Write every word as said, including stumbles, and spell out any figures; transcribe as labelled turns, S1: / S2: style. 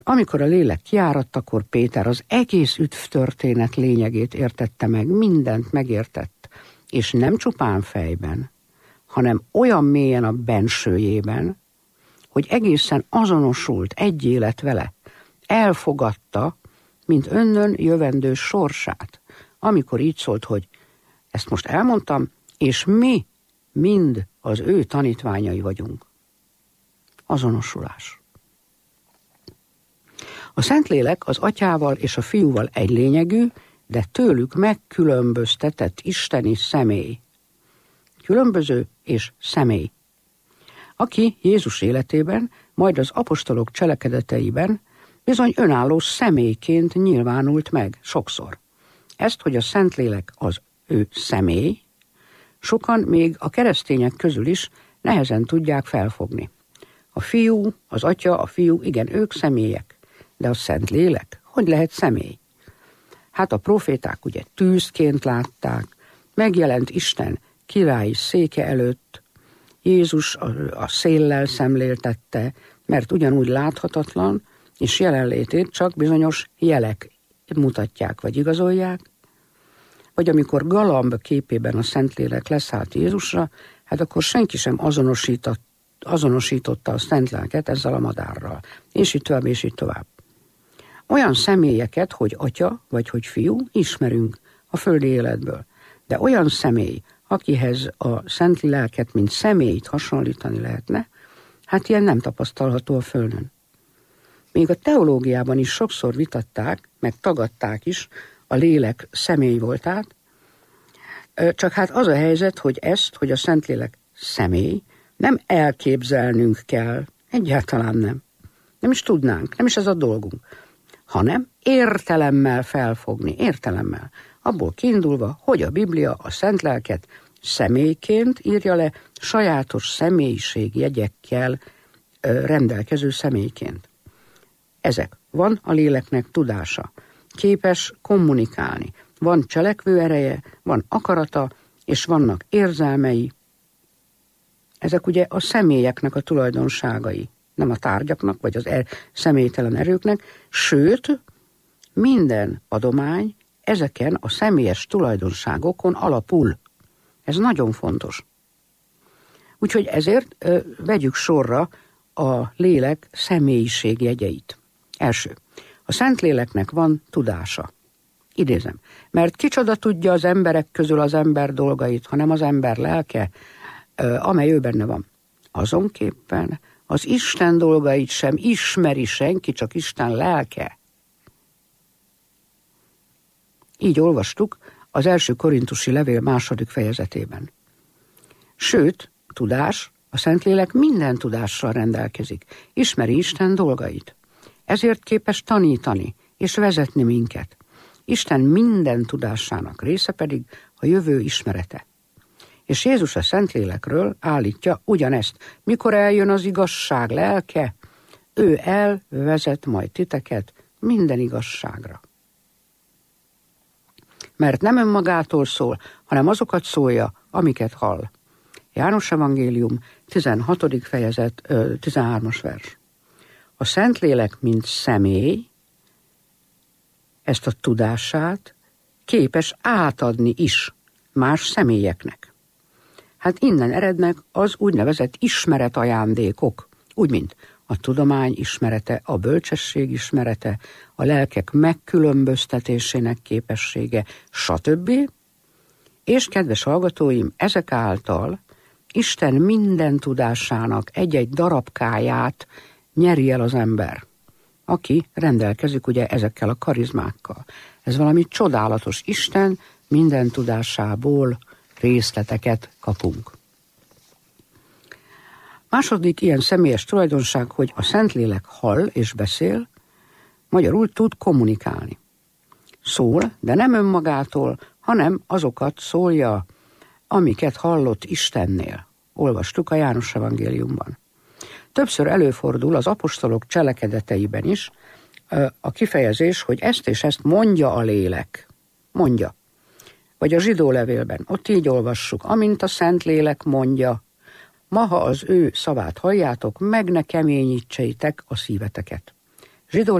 S1: Amikor a lélek kiáradt, akkor Péter az egész üdvtörténet lényegét értette meg, mindent megértett, és nem csupán fejben, hanem olyan mélyen a bensőjében, hogy egészen azonosult egy élet vele, elfogadta, mint önnön jövendő sorsát, amikor így szólt, hogy ezt most elmondtam, és mi mind az ő tanítványai vagyunk. Azonosulás. A Szentlélek az Atyával és a Fiúval egy lényegű, de tőlük megkülönböztetett isteni személy. Különböző és személy. Aki Jézus életében, majd az apostolok cselekedeteiben bizony önálló személyként nyilvánult meg sokszor. Ezt, hogy a Szentlélek az ő személy, sokan még a keresztények közül is nehezen tudják felfogni. A Fiú, az Atya, a Fiú, igen, ők személyek, de a Szentlélek hogy lehet személy? Hát a proféták ugye tűzként látták, megjelent Isten királyi széke előtt, Jézus a, a széllel szemléltette, mert ugyanúgy láthatatlan, és jelenlétét csak bizonyos jelek mutatják vagy igazolják, vagy amikor galamb képében a Szentlélek leszállt Jézusra, hát akkor senki sem azonosított, azonosította a Szentléleket ezzel a madárral, és így tovább, és így tovább. Olyan személyeket, hogy Atya, vagy hogy Fiú, ismerünk a földi életből, de olyan személy, akihez a Szentléleket, mint személyt hasonlítani lehetne, hát ilyen nem tapasztalható a földön. Még a teológiában is sokszor vitatták, meg tagadták is a lélek személy voltát, csak hát az a helyzet, hogy ezt, hogy a Szentlélek személy, nem elképzelnünk kell, egyáltalán nem. Nem is tudnánk, nem is ez a dolgunk, hanem értelemmel felfogni, értelemmel. Abból kiindulva, hogy a Biblia a Szentlelket személyként írja le, sajátos személyiségjegyekkel rendelkező személyként. Ezek. Van a léleknek tudása, képes kommunikálni, van cselekvő ereje, van akarata, és vannak érzelmei. Ezek ugye a személyeknek a tulajdonságai, nem a tárgyaknak, vagy az er- személytelen erőknek, sőt, minden adomány ezeken a személyes tulajdonságokon alapul. Ez nagyon fontos. Úgyhogy ezért ö, vegyük sorra a lélek személyiségjegyeit. Első. A Szentléleknek van tudása. Idézem. Mert kicsoda tudja az emberek közül az ember dolgait, hanem az ember lelke, ö, amely ő benne van. Azonképpen az Isten dolgait sem ismeri senki, csak Isten lelke. Így olvastuk az első korintusi levél második fejezetében. Sőt, tudás, a Szentlélek minden tudással rendelkezik, ismeri Isten dolgait. Ezért képes tanítani és vezetni minket. Isten minden tudásának része pedig a jövő ismerete. És Jézus a Szentlélekről állítja ugyanezt. Mikor eljön az igazság lelke, ő elvezet majd titeket minden igazságra. Mert nem önmagától szól, hanem azokat szólja, amiket hall. János evangélium, tizenhatodik fejezet, tizenhármas vers. A Szentlélek, mint személy, ezt a tudását képes átadni is más személyeknek. Hát innen erednek az úgynevezett ismeretajándékok, úgy mint a tudomány ismerete, a bölcsesség ismerete, a lelkek megkülönböztetésének képessége, stb. És kedves hallgatóim, ezek által Isten minden tudásának egy-egy darabkáját nyeri el az ember, aki rendelkezik ugye ezekkel a karizmákkal. Ez valami csodálatos. Isten minden tudásából részleteket kapunk. Második ilyen személyes tulajdonság, hogy a Szentlélek hall és beszél, magyarul tud kommunikálni. Szól, de nem önmagától, hanem azokat szólja, amiket hallott Istennél. Olvastuk a János evangéliumban. Többször előfordul az apostolok cselekedeteiben is a kifejezés, hogy ezt és ezt mondja a lélek. Mondja. Vagy a zsidó levélben, ott így olvassuk, amint a Szentlélek mondja, ma, ha az ő szavát halljátok, meg ne keményítseitek a szíveteket. Zsidó